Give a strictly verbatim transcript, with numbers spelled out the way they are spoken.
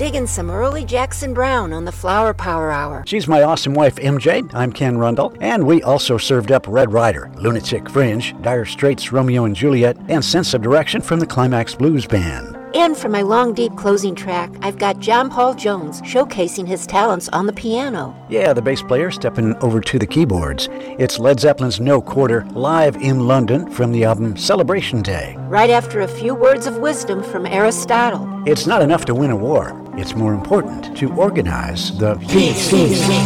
Digging some early Jackson Browne on the Flower Power Hour. She's my awesome wife, M J. I'm Ken Rundle. And we also served up Red Rider, Lunatic Fringe, Dire Straits' Romeo and Juliet, and Sense of Direction from the Climax Blues Band. And for my long, deep closing track, I've got John Paul Jones showcasing his talents on the piano. Yeah, the bass player stepping over to the keyboards. It's Led Zeppelin's No Quarter, live in London from the album Celebration Day. Right after a few words of wisdom from Aristotle. It's not enough to win a war. It's more important to organize the peace.